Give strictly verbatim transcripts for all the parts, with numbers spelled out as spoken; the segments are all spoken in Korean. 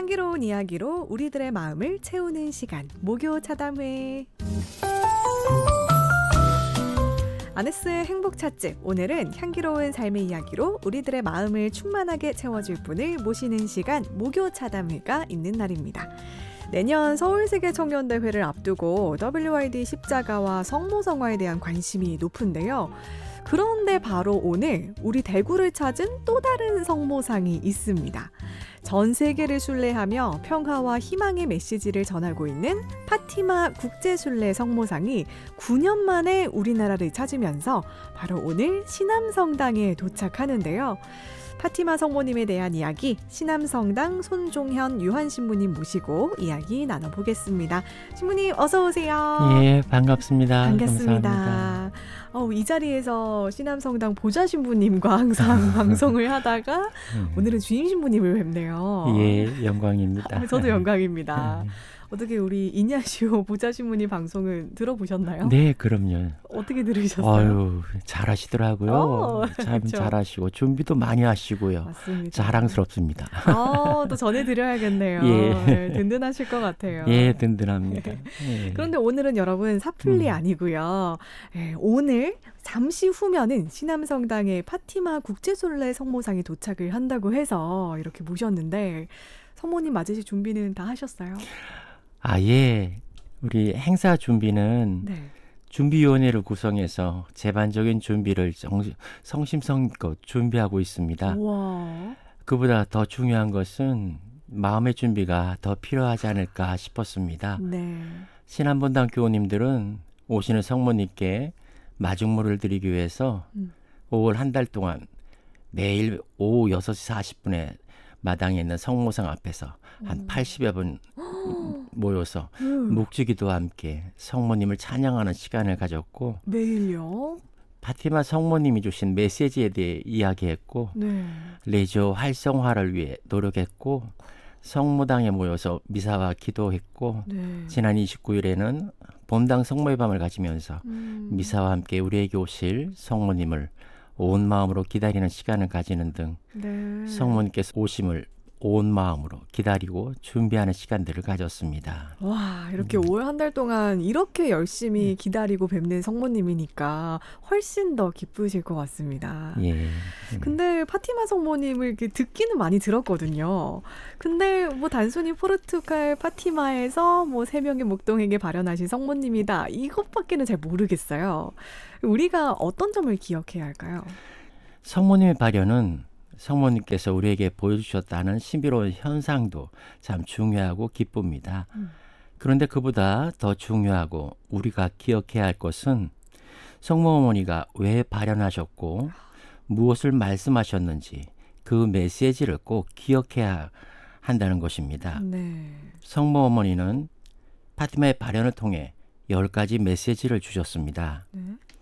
향기로운 이야기로 우리들의 마음을 채우는 시간, 목요 차담회. 아네스의 행복 찾집. 오늘은 향기로운 삶의 이야기로 우리들의 마음을 충만하게 채워줄 분을 모시는 시간, 목요 차담회가 있는 날입니다. 내년 서울세계청년대회를 앞두고 더블유아이디 십자가와 성모성화에 대한 관심이 높은데요. 그런데 바로 오늘 우리 대구를 찾은 또 다른 성모상이 있습니다. 전 세계를 순례하며 평화와 희망의 메시지를 전하고 있는 파티마 국제순례 성모상이 구 년 만에 우리나라를 찾으면서 바로 오늘 신암성당에 도착하는데요. 파티마 성모님에 대한 이야기, 신암성당 손종현 유한 신부님 모시고 이야기 나눠보겠습니다. 신부님 어서 오세요. 예, 반갑습니다. 반갑습니다. 감사합니다. 어, 이 자리에서 신암성당 보좌 신부님과 항상 방송을 하다가 음. 오늘은 주임 신부님을 뵙네요. 예, 영광입니다. 저도 영광입니다. 어떻게 우리 이냐시오 보좌 신부님 방송은 들어보셨나요? 네, 그럼요. 어떻게 들으셨어요? 아유, 잘하시더라고요. 어, 참 그렇죠. 잘하시고 준비도 많이 하시고요. 맞습니다. 자랑스럽습니다. 어, 또 전해드려야겠네요. 예. 네, 든든하실 것 같아요. 예, 든든합니다. 예. 그런데 오늘은 여러분 사플리 음. 아니고요. 예, 오늘 잠시 후면은 신암성당에 파티마 국제순례 성모상이 도착을 한다고 해서 이렇게 모셨는데 성모님 맞으실 준비는 다 하셨어요? 아, 예. 우리 행사 준비는 네. 준비위원회를 구성해서 제반적인 준비를 정, 성심성의껏 준비하고 있습니다. 우와. 그보다 더 중요한 것은 마음의 준비가 더 필요하지 않을까 싶었습니다. 네. 신암본당 교우님들은 오시는 성모님께 마중물을 드리기 위해서 음. 오월 한 달 동안 매일 오후 여섯 시 사십 분에 마당에 있는 성모상 앞에서 한 음. 팔십여 분 모여서 음. 묵주기도와 함께 성모님을 찬양하는 시간을 가졌고 매일요? 파티마 성모님이 주신 메시지에 대해 이야기했고 네. 레지오 활성화를 위해 노력했고 성모당에 모여서 미사와 기도했고 네. 지난 이십구 일에는 본당 성모의 밤을 가지면서 음. 미사와 함께 우리에게 오실 성모님을 온 마음으로 기다리는 시간을 가지는 등 네. 성모님께서 오심을 온 마음으로 기다리고 준비하는 시간들을 가졌습니다. 와, 이렇게 오월 한 달 동안 이렇게 열심히 기다리고 뵙는 성모님이니까 훨씬 더 기쁘실 것 같습니다. 예. 근데 파티마 성모님을 이렇게 듣기는 많이 들었거든요. 근데 뭐 단순히 포르투갈 파티마에서 뭐 세 명의 목동에게 발현하신 성모님이다. 이것밖에는 잘 모르겠어요. 우리가 어떤 점을 기억해야 할까요? 성모님의 발현은 성모님께서 우리에게 보여주셨다는 신비로운 현상도 참 중요하고 기쁩니다. 음. 그런데 그보다 더 중요하고 우리가 기억해야 할 것은 성모 어머니가 왜 발현하셨고 무엇을 말씀하셨는지 그 메시지를 꼭 기억해야 한다는 것입니다. 네. 성모 어머니는 파티마의 발현을 통해 열 가지 메시지를 주셨습니다. 네.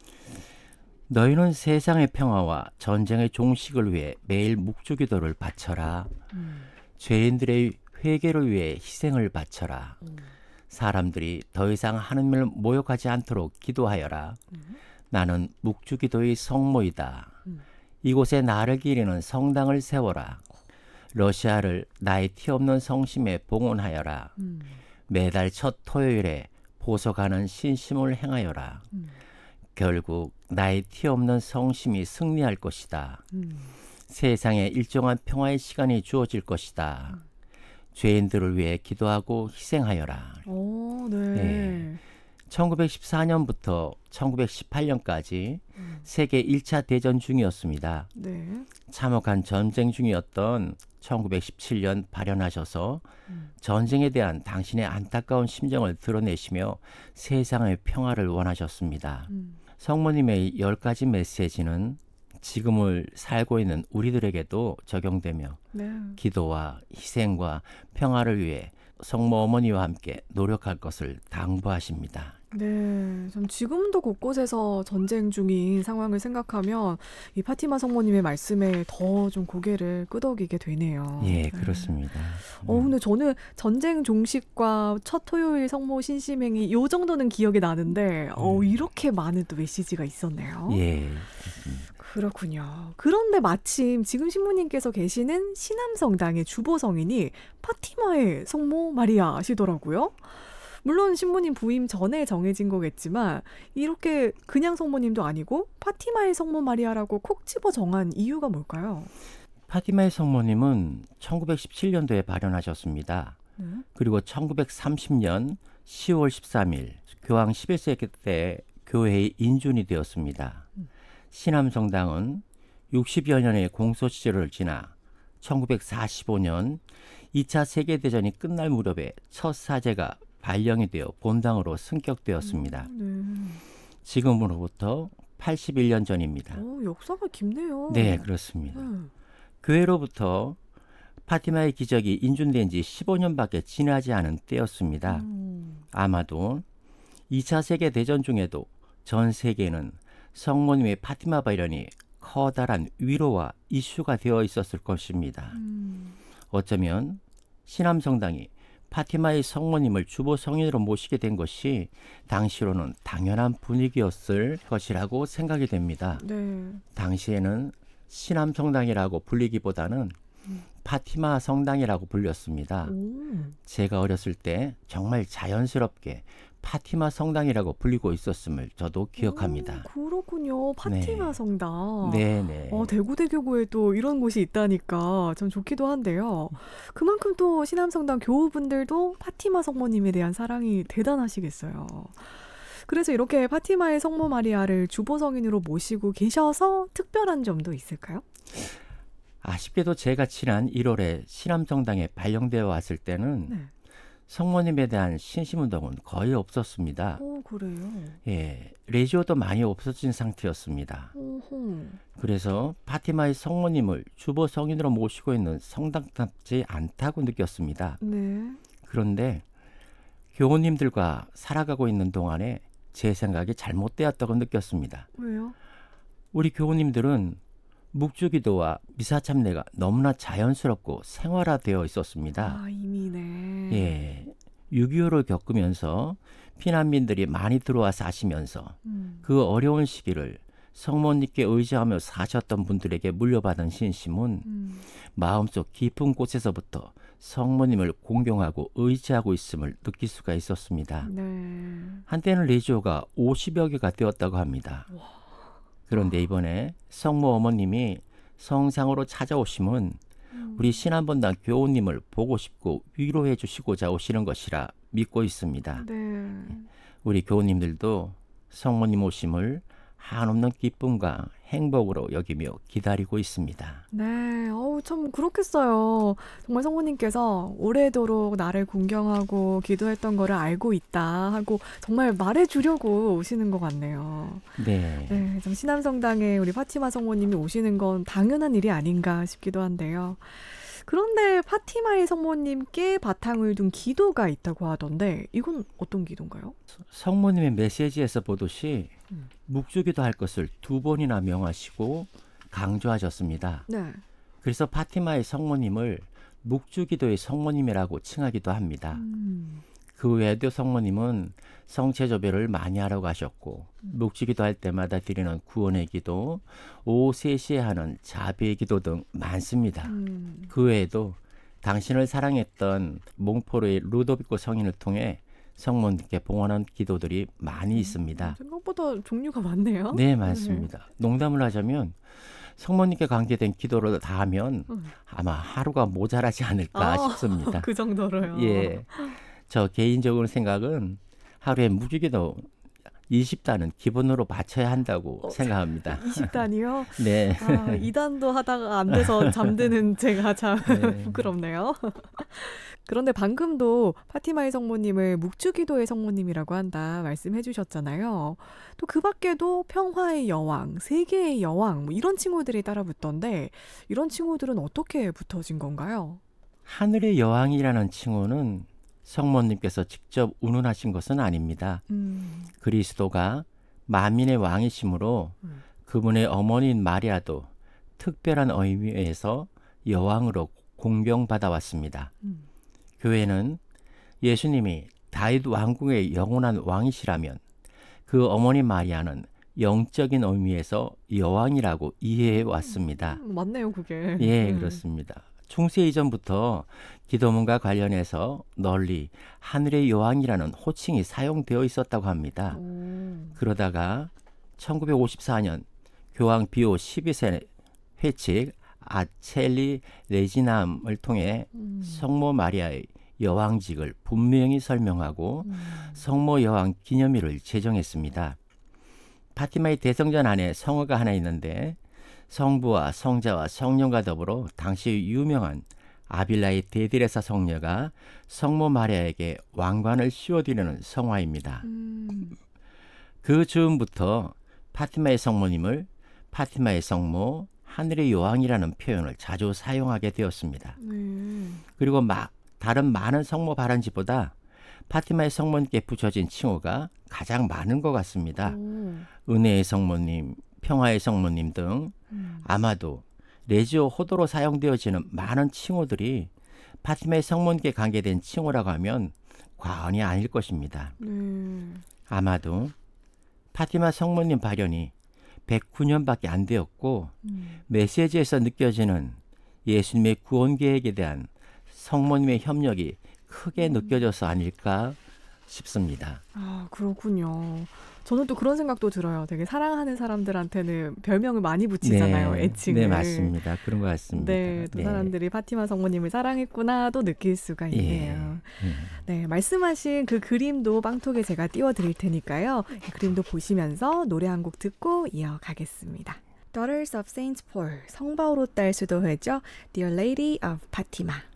너희는 세상의 평화와 전쟁의 종식을 위해 매일 묵주기도를 바쳐라. 음. 죄인들의 회개를 위해 희생을 바쳐라. 음. 사람들이 더 이상 하느님을 모욕하지 않도록 기도하여라. 음. 나는 묵주기도의 성모이다. 음. 이곳에 나를 기리는 성당을 세워라. 러시아를 나의 티 없는 성심에 봉헌하여라. 음. 매달 첫 토요일에 보석하는 신심을 행하여라. 음. 결국 나의 티 없는 성심이 승리할 것이다. 음. 세상에 일정한 평화의 시간이 주어질 것이다. 음. 죄인들을 위해 기도하고 희생하여라. 오, 네. 네. 천구백십사 년부터 천구백십팔 년까지 음. 세계 일 차 대전 중이었습니다. 네. 참혹한 전쟁 중이었던 천구백십칠 년 발현하셔서 음. 전쟁에 전쟁에 대한 당신의 안타까운 심정을 드러내시며 세상의 평화를 원하셨습니다. 음. 성모님의 열 가지 메시지는 지금을 살고 있는 우리들에게도 적용되며 네. 기도와 희생과 평화를 위해 성모 어머니와 함께 노력할 것을 당부하십니다. 네, 좀 지금도 곳곳에서 전쟁 중인 상황을 생각하면 이 파티마 성모님의 말씀에 더 좀 고개를 끄덕이게 되네요. 예, 네. 그렇습니다. 어, 근데 저는 전쟁 종식과 첫 토요일 성모 신심행이 요 정도는 기억이 나는데 어, 음. 이렇게 많은 또 메시지가 있었네요. 예, 그렇습니다. 그렇군요. 그런데 마침 지금 신부님께서 계시는 시남성당의 주보성인이 파티마의 성모 마리아시더라고요. 물론 신부님 부임 전에 정해진 거겠지만 이렇게 그냥 성모님도 아니고 파티마의 성모 마리아라고 콕 집어 정한 이유가 뭘까요? 파티마의 성모님은 천구백십칠 년도에 발현하셨습니다. 네. 그리고 천구백삼십 년 시월 십삼일 교황 십일 세기 때 교회의 인준이 되었습니다. 음. 시남성당은 육십여 년의 공소 시절을 지나 천구백사십오 년 이 차 세계대전이 끝날 무렵에 첫 사제가 발령이 되어 본당으로 승격되었습니다. 네. 지금으로부터 팔십일 년 전입니다. 어, 역사가 깊네요. 네, 그렇습니다. 네. 교회로부터 파티마의 기적이 인준된 지 십오 년밖에 지나지 않은 때였습니다. 음. 아마도 이 차 세계대전 중에도 전 세계는 성모님의 파티마 발현이 커다란 위로와 이슈가 되어 있었을 것입니다. 음. 어쩌면 시남성당이 파티마의 성모님을 주보 성인으로 모시게 된 것이 당시로는 당연한 분위기였을 것이라고 생각이 됩니다. 네. 당시에는 시남성당이라고 불리기보다는 음. 파티마 성당이라고 불렸습니다. 오. 제가 어렸을 때 정말 자연스럽게 파티마 성당이라고 불리고 있었음을 저도 기억합니다. 오, 그렇군요. 파티마 네. 성당. 네네. 어, 대구대교구에 또 이런 곳이 있다니까 참 좋기도 한데요. 그만큼 또 시남성당 교우분들도 파티마 성모님에 대한 사랑이 대단하시겠어요. 그래서 이렇게 파티마의 성모 마리아를 주보성인으로 모시고 계셔서 특별한 점도 있을까요? 아쉽게도 제가 지난 일월에 시남성당에 발령되어 왔을 때는 네. 성모님에 대한 신심운동은 거의 없었습니다. 오, 그래요. 예, 레지오도 많이 없어진 상태였습니다. 오호. 그래서 파티마의 성모님을 주보 성인으로 모시고 있는 성당답지 않다고 느꼈습니다. 네. 그런데 교우님들과 살아가고 있는 동안에 제 생각이 잘못되었다고 느꼈습니다. 왜요? 우리 교우님들은 묵주기도와 미사 참례가 너무나 자연스럽고 생활화되어 있었습니다. 아, 이미 네. 예, 육이오를 겪으면서 피난민들이 많이 들어와 사시면서 음. 그 어려운 시기를 성모님께 의지하며 사셨던 분들에게 물려받은 신심은 음. 마음속 깊은 곳에서부터 성모님을 공경하고 의지하고 있음을 느낄 수가 있었습니다. 네. 한때는 레지오가 오십여 개가 되었다고 합니다. 와. 그런데 이번에 성모 어머님이 성상으로 찾아오심은 음. 우리 신한번당 교우님을 보고 싶고 위로해 주시고자 오시는 것이라 믿고 있습니다. 네. 우리 교우님들도 성모님 오심을 한없는 기쁨과 행복으로 여기며 기다리고 있습니다. 네, 어우, 참 그렇겠어요. 정말 성모님께서 오래도록 나를 공경하고 기도했던 거를 알고 있다 하고 정말 말해주려고 오시는 것 같네요. 네. 네, 참 시남성당에 우리 파티마 성모님이 오시는 건 당연한 일이 아닌가 싶기도 한데요. 그런데 파티마의 성모님께 바탕을 둔 기도가 있다고 하던데 이건 어떤 기도인가요? 성모님의 메시지에서 보듯이 음. 묵주기도 할 것을 두 번이나 명하시고 강조하셨습니다. 네. 그래서 파티마의 성모님을 묵주기도의 성모님이라고 칭하기도 합니다. 음. 그 외에도 성모님은 성체조별을 많이 하라고 하셨고 묵주기도 할 때마다 드리는 구원의 기도, 오후 세 시에 하는 자비의 기도 등 많습니다. 음. 그 외에도 당신을 사랑했던 몽포르의 루도비코 성인을 통해 성모님께 봉헌한 기도들이 많이 있습니다. 생각보다 종류가 많네요. 네, 맞습니다. 농담을 하자면 성모님께 관계된 기도를 다 하면 음. 아마 하루가 모자라지 않을까 아, 싶습니다. 그 정도로요. 예, 저 개인적으로 생각은 하루에 묵주기도 이십 단은 기본으로 바쳐야 한다고 어, 생각합니다. 이십 단이요? 네. 아, 이 단도 하다가 안 돼서 잠드는 제가 참 네. 부끄럽네요. 그런데 방금도 파티마의 성모님을 묵주기도의 성모님이라고 한다 말씀해 주셨잖아요. 또 그 밖에도 평화의 여왕, 세계의 여왕 뭐 이런 칭호들이 따라 붙던데 이런 칭호들은 어떻게 붙어진 건가요? 하늘의 여왕이라는 칭호는 성모님께서 직접 운운하신 것은 아닙니다. 음. 그리스도가 만민의 왕이시므로 음. 그분의 어머니인 마리아도 특별한 의미에서 여왕으로 공경받아 왔습니다. 음. 교회는 예수님이 다윗 왕궁의 영원한 왕이시라면 그 어머니 마리아는 영적인 의미에서 여왕이라고 이해해 왔습니다. 음, 맞네요, 그게. 예, 음. 그렇습니다. 중세 이전부터 기도문과 관련해서 널리 하늘의 여왕이라는 호칭이 사용되어 있었다고 합니다. 오. 그러다가 천구백오십사 년 교황 비오 십이 세 회칙 아첼리 레지남을 통해 음. 성모 마리아의 여왕직을 분명히 설명하고 음. 성모 여왕 기념일을 제정했습니다. 파티마의 대성전 안에 성어가 하나 있는데 성부와 성자와 성령과 더불어 당시 유명한 아빌라의 데드레사 성녀가 성모 마리아에게 왕관을 씌워드리는 성화입니다. 음. 그 즈음부터 파티마의 성모님을 파티마의 성모, 하늘의 여왕이라는 표현을 자주 사용하게 되었습니다. 네. 그리고 마, 다른 많은 성모 발언지보다 파티마의 성모님께 붙여진 칭호가 가장 많은 것 같습니다. 오. 은혜의 성모님, 평화의 성모님 등 음. 아마도 레지오 호도로 사용되어지는 많은 칭호들이 파티마의 성모님께 관계된 칭호라고 하면 과언이 아닐 것입니다. 네. 아마도 파티마 성모님 발현이 백구 년밖에 안 되었고 음. 메시지에서 느껴지는 예수님의 구원 계획에 대한 성모님의 협력이 크게 느껴져서 아닐까 싶습니다. 아, 그렇군요. 저는 또 그런 생각도 들어요. 되게 사랑하는 사람들한테는 별명을 많이 붙이잖아요, 네, 애칭을. 네, 맞습니다. 그런 것 같습니다. 네, 또 사람들이 파티마 성모님을 사랑했구나도 느낄 수가 예. 있네요. 음. 네, 말씀하신 그 그림도 빵톡에 제가 띄워드릴 테니까요. 그 그림도 보시면서 노래 한 곡 듣고 이어가겠습니다. Daughters of Saint Paul, 성바오로 딸 수도회죠. Dear Lady of Fatima.